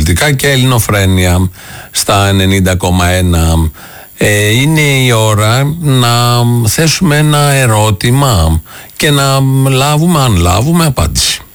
πολιτικά και ελληνοφρένεια στα 90,1. Είναι η ώρα να θέσουμε ένα ερώτημα και να λάβουμε, αν λάβουμε, απάντηση.